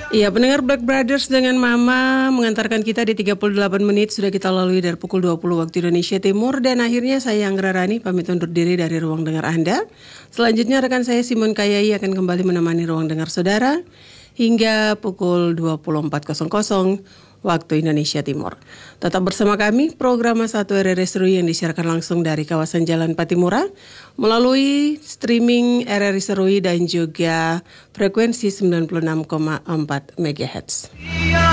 Iya, pendengar Black Brothers dengan Mama mengantarkan kita di 38 menit sudah kita lalui dari pukul 20 waktu Indonesia Timur. Dan akhirnya saya Anggra Rani pamit undur diri dari ruang dengar Anda. Selanjutnya rekan saya Simon Kayai akan kembali menemani ruang dengar saudara hingga pukul 24.00 waktu Indonesia Timur. Tetap bersama kami, program 1 RRI Seru yang disiarkan langsung dari kawasan Jalan Patimura melalui streaming RRI Serui dan juga frekuensi 96,4 MHz.